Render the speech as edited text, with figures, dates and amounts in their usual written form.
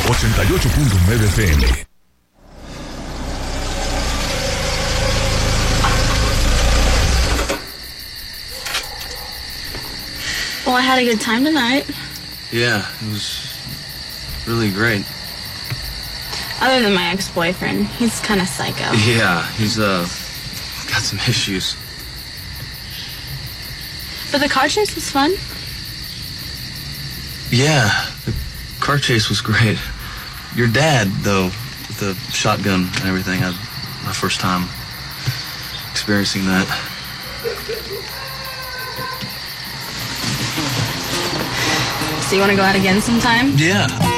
88.9 FM. Well, I had a good time tonight. Yeah, it was really great. Other than my ex-boyfriend. He's kind of psycho. Yeah, he's got some issues. But the car chase was fun. Yeah, the car chase was great. Your dad, though, with the shotgun and everything, my first time experiencing that. So you want to go out again sometime? Yeah.